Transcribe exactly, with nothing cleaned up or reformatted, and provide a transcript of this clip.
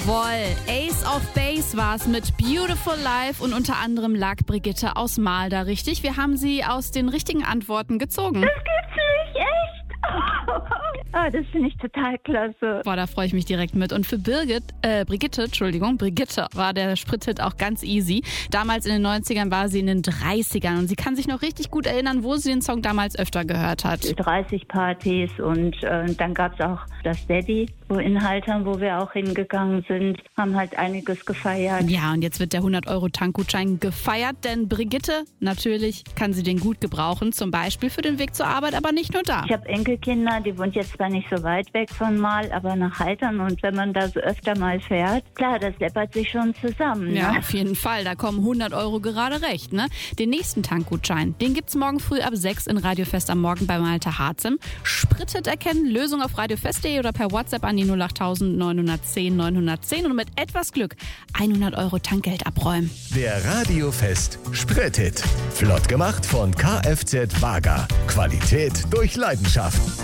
Jawohl, Ace of Base war es mit Beautiful Life und unter anderem lag Brigitte aus Malda richtig. Wir haben sie aus den richtigen Antworten gezogen. Das gibt's nicht, echt? Oh, das finde ich total klasse. Boah, da freue ich mich direkt mit. Und für Birgit, äh, Brigitte, Entschuldigung, Brigitte war der Sprithit auch ganz easy. Damals in den neunzigern war sie in den dreißigern und sie kann sich noch richtig gut erinnern, wo sie den Song damals öfter gehört hat. dreißig Partys und äh, dann gab es auch das Daddy, wo Inhaltern, wo wir auch hingegangen sind, haben halt einiges gefeiert. Ja, und jetzt wird der hundert Euro Tankgutschein gefeiert, denn Brigitte, natürlich kann sie den gut gebrauchen, zum Beispiel für den Weg zur Arbeit, aber nicht nur da. Ich habe Enkelkinder, die wohnt jetzt zwar nicht so weit weg von Mal, aber nach Haltern, und wenn man da so öfter mal fährt, klar, das läppert sich schon zusammen. Ja, ne? auf jeden Fall, da kommen hundert Euro gerade recht. Ne? Den nächsten Tankgutschein, den gibt's morgen früh ab sechs in Radiofest am Morgen bei Malte Harzem. Sprittet erkennen, Lösung auf radiofest punkt de oder per WhatsApp an die null acht neun eins null neun eins null zehn und mit etwas Glück hundert Euro Tankgeld abräumen. Der Radiofest Sprit-Hit. Flott gemacht von Kfz Wager. Qualität durch Leidenschaft.